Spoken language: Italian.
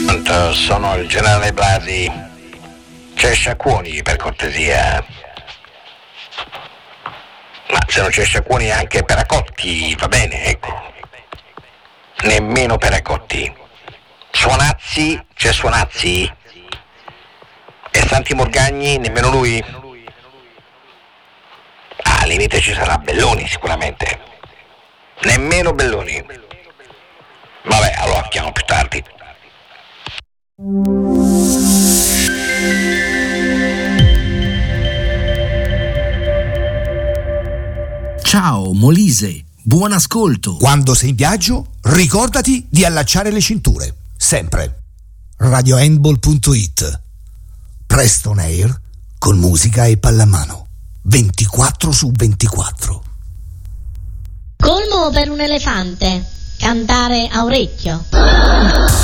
Sono il generale Blasi. C'è Sciacquoni, per cortesia. Ma se non c'è Sciacquoni anche Peracotti, va bene, ecco. Nemmeno Peracotti. Suonazzi, c'è Suonazzi? E Santi Morgagni, nemmeno lui? Al limite ci sarà Belloni sicuramente. Nemmeno Belloni. Vabbè, allora chiamo più tardi. Ciao Molise, buon ascolto. Quando sei in viaggio, ricordati di allacciare le cinture, sempre. RadioHandball.it. Preston Air con musica e pallamano 24/24. Colmo per un elefante, cantare a orecchio.